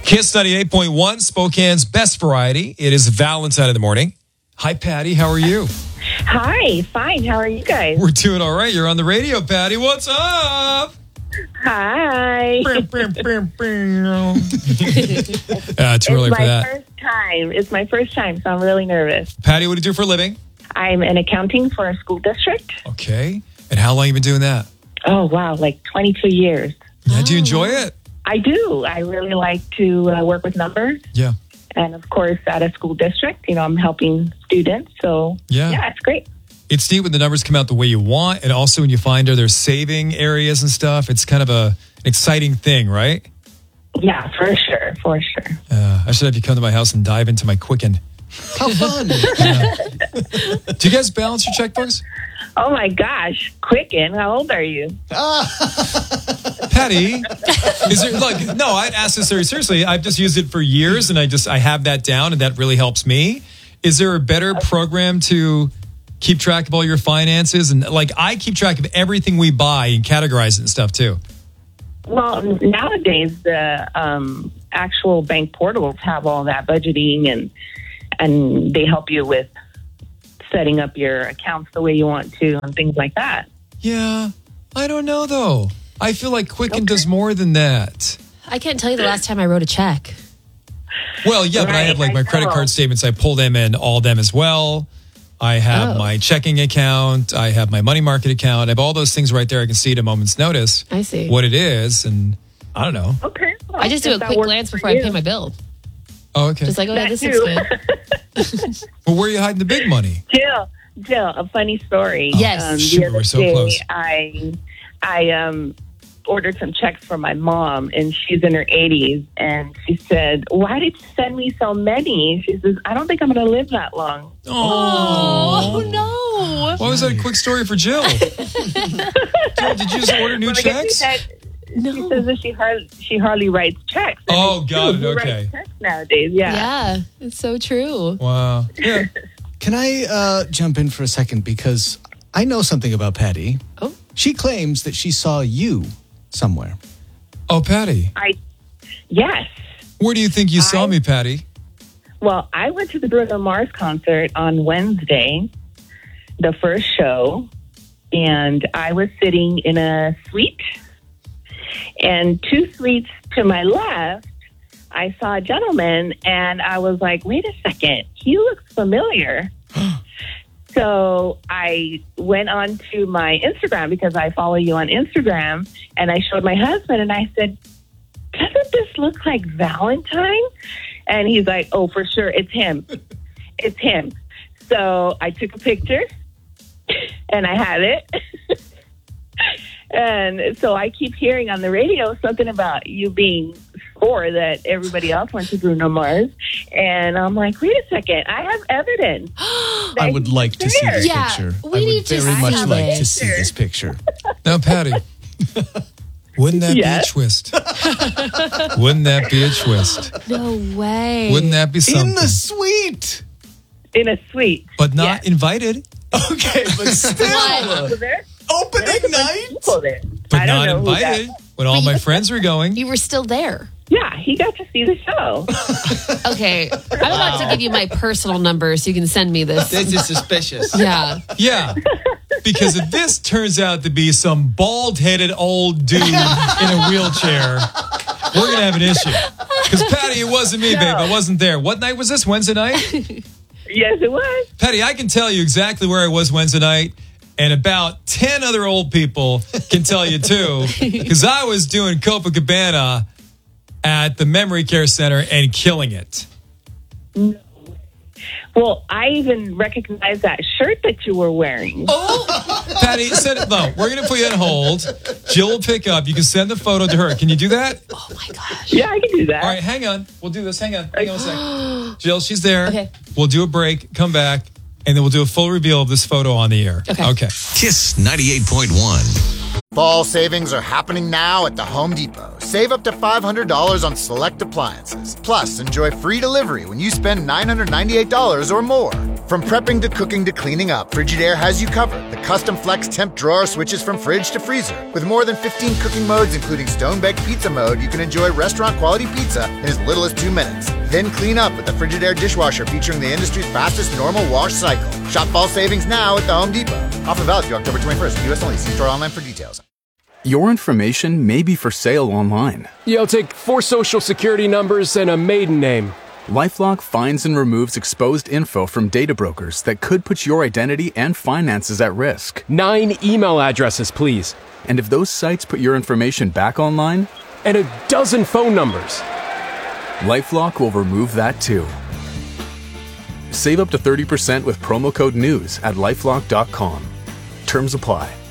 Kiss 98.1, Spokane's best variety. It is Valentine in the morning. Hi, Patty. How are you? Hi, fine. How are you guys? We're doing all right. You're on the radio, Patty. What's up? Hi. Too early for that. First time. It's my first time, so I'm really nervous. Patty, what do you do for a living? I'm in accounting for a school district. Okay. And how long have you been doing that? Oh, wow, like 22 years. Yeah, do you enjoy it? I do. I really like to work with numbers. Yeah. And, of course, at a school district, I'm helping students. So, yeah, it's great. It's neat when the numbers come out the way you want. And also when you find there's saving areas and stuff. It's kind of an exciting thing, right? Yeah, for sure. For sure. I should have you come to my house and dive into my Quicken. How fun. Do you guys balance your checkbooks? Oh, my gosh. Quicken. How old are you? Patty, is there no, I'd ask this very seriously. I've just used it for years and I have that down and that really helps me. Is there a better program to keep track of all your finances? And I keep track of everything we buy and categorize it and stuff too. Well, nowadays the actual bank portals have all that budgeting and they help you with setting up your accounts the way you want to and things like that. Yeah, I don't know though. I feel like Quicken does more than that. I can't tell you the last time I wrote a check. Well, yeah, but I have my credit card statements. I pull them in, all of them as well. I have my checking account. I have my money market account. I have all those things right there. I can see at a moment's notice. I see what it is, and I don't know. Okay. Well, I just do a quick glance before I pay my bill. Oh, okay. Just yeah, this looks good. Well, where are you hiding the big money? Jill, a funny story. Yes. Shoot, we're so close. I ordered some checks for my mom, and she's in her 80s, and she said, "Why did you send me so many?" She says, "I don't think I'm going to live that long." Oh no! Why was that a quick story for Jill? Jill, did you just order new checks? No. She says that she hardly writes checks. Oh, got it. Who Okay. writes checks nowadays? Yeah, it's so true. Wow. Yeah. Can I jump in for a second? Because I know something about Patty. Oh. She claims that she saw you somewhere. Oh, Patty. Yes. Where do you think you saw me, Patty? Well, I went to the Bruno Mars concert on Wednesday, the first show, and I was sitting in a suite. And 2 suites to my left, I saw a gentleman, and I was like, wait a second, he looks familiar. So I went on to my Instagram because I follow you on Instagram, and I showed my husband, and I said, doesn't this look like Valentine? And he's like, oh, for sure, it's him. It's him. So I took a picture, and I had it. And so I keep hearing on the radio something about you being sure that everybody else went to Bruno Mars. And I'm like, wait a second, I have evidence. I would like to see this picture. We I need would to very much see like it. to see this picture. Now, Patty, wouldn't that be a twist? Wouldn't that be a twist? No way. Wouldn't that be something? In the suite. In a suite. But not invited. Okay, but still. There? Opening night? People there. But I don't not know who that- invited. When all my friends were going. You were still there. Yeah, he got to see the show. Okay, I'm about to give you my personal number so you can send me this. This is suspicious. Yeah. Yeah. Because if this turns out to be some bald-headed old dude in a wheelchair, we're going to have an issue. Because, Patty, it wasn't me, babe. I wasn't there. What night was this? Wednesday night? Yes, it was. Patty, I can tell you exactly where I was Wednesday night. And about 10 other old people can tell you, too. Because I was doing Copacabana at the Memory Care Center and killing it. Well, I even recognized that shirt that you were wearing. Oh, Patty, send it. No, we're going to put you on hold. Jill will pick up. You can send the photo to her. Can you do that? Oh my gosh. Yeah, I can do that. All right, hang on. We'll do this. Hang on a sec. Jill, she's there. Okay. We'll do a break, come back, and then we'll do a full reveal of this photo on the air. Okay. Kiss 98.1. Fall savings are happening now at the Home Depot. Save up to $500 on select appliances. Plus, enjoy free delivery when you spend $998 or more. From prepping to cooking to cleaning up, Frigidaire has you covered. The custom flex temp drawer switches from fridge to freezer. With more than 15 cooking modes, including stone-baked pizza mode, you can enjoy restaurant-quality pizza in as little as 2 minutes. Then clean up with the Frigidaire dishwasher featuring the industry's fastest normal wash cycle. Shop fall savings now at the Home Depot. Offer valid through October 21st. U.S. only. See store online for details. Your information may be for sale online. Yeah, I'll take 4 social security numbers and a maiden name. LifeLock finds and removes exposed info from data brokers that could put your identity and finances at risk. 9 email addresses, please. And if those sites put your information back online? And a dozen phone numbers. LifeLock will remove that too. Save up to 30% with promo code NEWS at LifeLock.com. Terms apply.